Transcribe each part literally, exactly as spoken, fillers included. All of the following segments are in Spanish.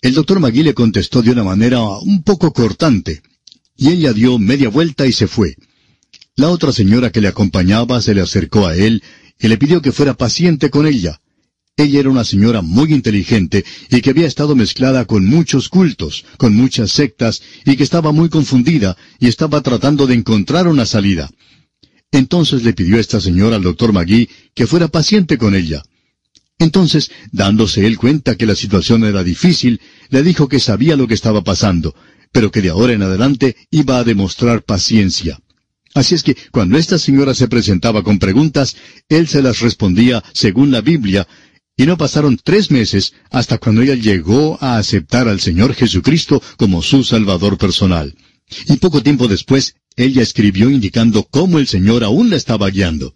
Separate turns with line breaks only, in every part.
El doctor Magui le contestó de una manera un poco cortante, y ella dio media vuelta y se fue. La otra señora que le acompañaba se le acercó a él y le pidió que fuera paciente con ella. Ella era una señora muy inteligente y que había estado mezclada con muchos cultos, con muchas sectas, y que estaba muy confundida y estaba tratando de encontrar una salida. Entonces le pidió esta señora al doctor Magui que fuera paciente con ella. Entonces, dándose él cuenta que la situación era difícil, le dijo que sabía lo que estaba pasando, pero que de ahora en adelante iba a demostrar paciencia. Así es que, cuando esta señora se presentaba con preguntas, él se las respondía según la Biblia, y no pasaron tres meses hasta cuando ella llegó a aceptar al Señor Jesucristo como su Salvador personal. Y poco tiempo después, ella escribió indicando cómo el Señor aún la estaba guiando.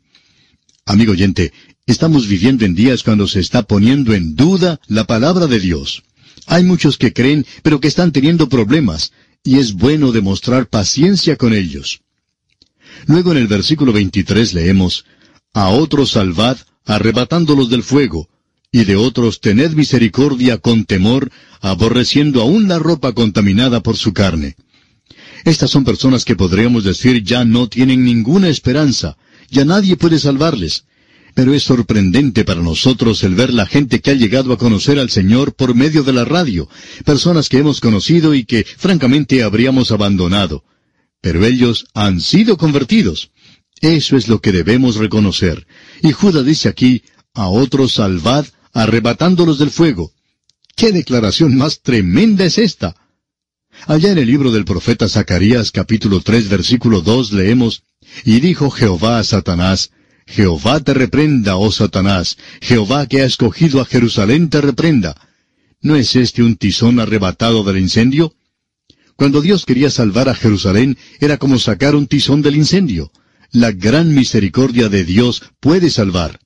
Amigo oyente, estamos viviendo en días cuando se está poniendo en duda la palabra de Dios. Hay muchos que creen, pero que están teniendo problemas, y es bueno demostrar paciencia con ellos. Luego en el versículo veintitrés leemos, «A otros salvad, arrebatándolos del fuego, y de otros tened misericordia con temor, aborreciendo aún la ropa contaminada por su carne». Estas son personas que podríamos decir ya no tienen ninguna esperanza, ya nadie puede salvarles. Pero es sorprendente para nosotros el ver la gente que ha llegado a conocer al Señor por medio de la radio, personas que hemos conocido y que francamente habríamos abandonado. Pero ellos han sido convertidos. Eso es lo que debemos reconocer. Y Judas dice aquí, «A otros salvad, arrebatándolos del fuego». ¡Qué declaración más tremenda es esta! Allá en el libro del profeta Zacarías, capítulo tres, versículo dos, leemos, «Y dijo Jehová a Satanás, Jehová te reprenda, oh Satanás, Jehová que ha escogido a Jerusalén te reprenda». ¿No es este un tizón arrebatado del incendio? Cuando Dios quería salvar a Jerusalén, era como sacar un tizón del incendio. La gran misericordia de Dios puede salvar.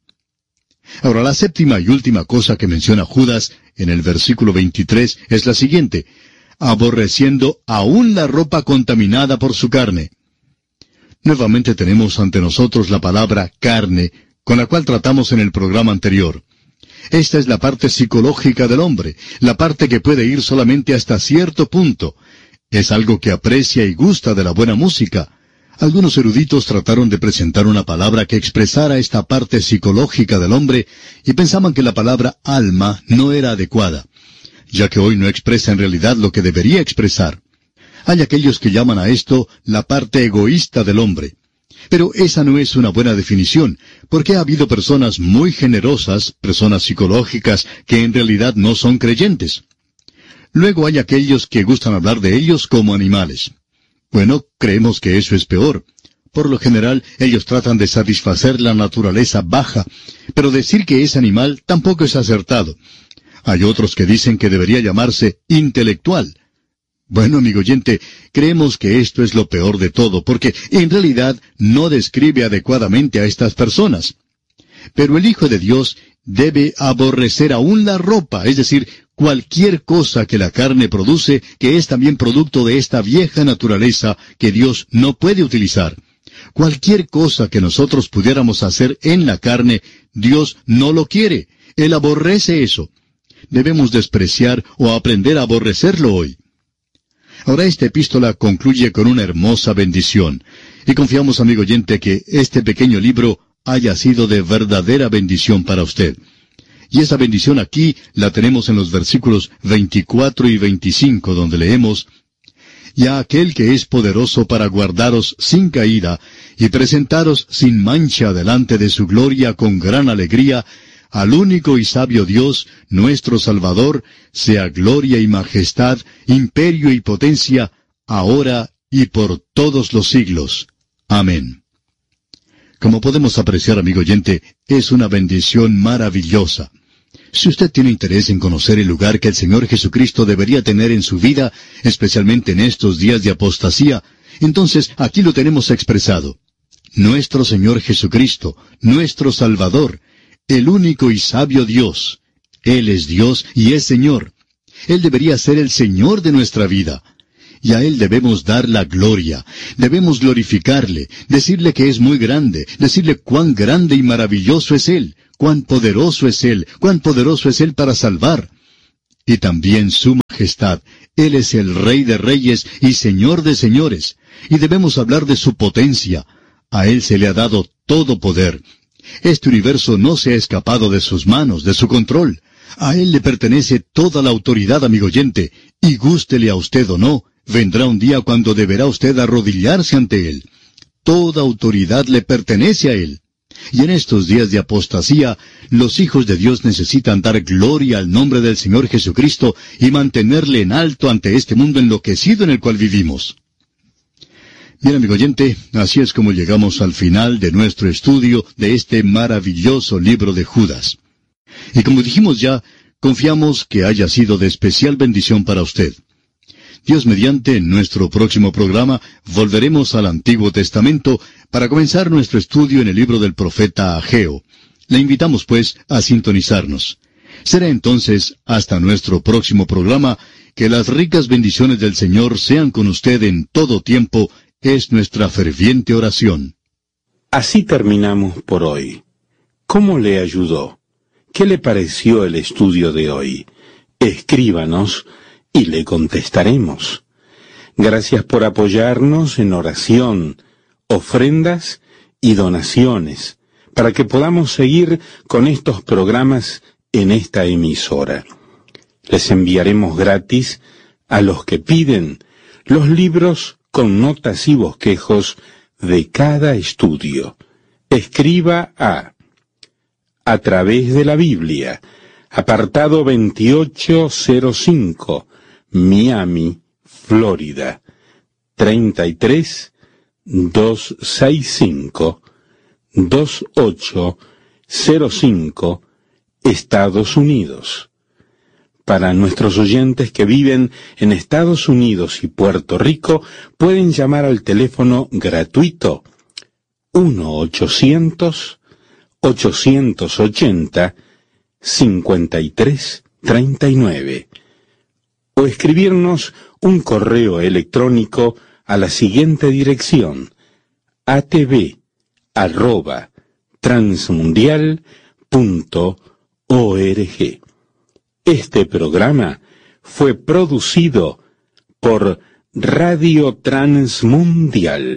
Ahora, la séptima y última cosa que menciona Judas en el versículo veintitrés es la siguiente, aborreciendo aún la ropa contaminada por su carne. Nuevamente tenemos ante nosotros la palabra carne, con la cual tratamos en el programa anterior. Esta es la parte psicológica del hombre, la parte que puede ir solamente hasta cierto punto. Es algo que aprecia y gusta de la buena música. Algunos eruditos trataron de presentar una palabra que expresara esta parte psicológica del hombre y pensaban que la palabra alma no era adecuada, ya que hoy no expresa en realidad lo que debería expresar. Hay aquellos que llaman a esto la parte egoísta del hombre. Pero esa no es una buena definición, porque ha habido personas muy generosas, personas psicológicas, que en realidad no son creyentes. Luego hay aquellos que gustan hablar de ellos como animales. Bueno, creemos que eso es peor. Por lo general, ellos tratan de satisfacer la naturaleza baja, pero decir que es animal tampoco es acertado. Hay otros que dicen que debería llamarse intelectual. Bueno, amigo oyente, creemos que esto es lo peor de todo, porque en realidad no describe adecuadamente a estas personas. Pero el Hijo de Dios debe aborrecer aún la ropa, es decir, cualquier cosa que la carne produce, que es también producto de esta vieja naturaleza que Dios no puede utilizar. Cualquier cosa que nosotros pudiéramos hacer en la carne, Dios no lo quiere. Él aborrece eso. Debemos despreciar o aprender a aborrecerlo hoy. Ahora esta epístola concluye con una hermosa bendición, y confiamos, amigo oyente, que este pequeño libro haya sido de verdadera bendición para usted. Y esa bendición aquí la tenemos en los versículos veinticuatro y veinticinco, donde leemos, «Y a aquel que es poderoso para guardaros sin caída, y presentaros sin mancha delante de su gloria con gran alegría, al único y sabio Dios, nuestro Salvador, sea gloria y majestad, imperio y potencia, ahora y por todos los siglos. Amén». Como podemos apreciar, amigo oyente, es una bendición maravillosa. Si usted tiene interés en conocer el lugar que el Señor Jesucristo debería tener en su vida, especialmente en estos días de apostasía, entonces aquí lo tenemos expresado. Nuestro Señor Jesucristo, nuestro Salvador, el único y sabio Dios. Él es Dios y es Señor. Él debería ser el Señor de nuestra vida. Y a Él debemos dar la gloria. Debemos glorificarle, decirle que es muy grande, decirle cuán grande y maravilloso es Él, cuán poderoso es Él, cuán poderoso es Él para salvar. Y también su majestad. Él es el Rey de reyes y Señor de señores. Y debemos hablar de su potencia. A Él se le ha dado todo poder. Este universo no se ha escapado de sus manos, de su control. A Él le pertenece toda la autoridad, amigo oyente, y gústele a usted o no, vendrá un día cuando deberá usted arrodillarse ante Él. Toda autoridad le pertenece a Él. Y en estos días de apostasía, los hijos de Dios necesitan dar gloria al nombre del Señor Jesucristo y mantenerle en alto ante este mundo enloquecido en el cual vivimos. Bien, amigo oyente, así es como llegamos al final de nuestro estudio de este maravilloso libro de Judas. Y como dijimos ya, confiamos que haya sido de especial bendición para usted. Dios mediante, en nuestro próximo programa volveremos al Antiguo Testamento para comenzar nuestro estudio en el libro del profeta Ageo. Le invitamos, pues, a sintonizarnos. Será entonces hasta nuestro próximo programa. Que las ricas bendiciones del Señor sean con usted en todo tiempo, es nuestra ferviente oración.
Así terminamos por hoy. ¿Cómo le ayudó? ¿Qué le pareció el estudio de hoy? Escríbanos y le contestaremos. Gracias por apoyarnos en oración, ofrendas y donaciones, para que podamos seguir con estos programas en esta emisora. Les enviaremos gratis a los que piden los libros con notas y bosquejos de cada estudio. Escriba a A través de la Biblia, apartado veintiocho cero cinco, Miami, Florida, treinta y tres doscientos sesenta y cinco, veintiocho cero cinco, Estados Unidos. Para nuestros oyentes que viven en Estados Unidos y Puerto Rico, pueden llamar al teléfono gratuito uno ochocientos, ochocientos ochenta, cincuenta y tres treinta y nueve o escribirnos un correo electrónico a la siguiente dirección: atv arroba transmundial punto org. Este programa fue producido por Radio Transmundial.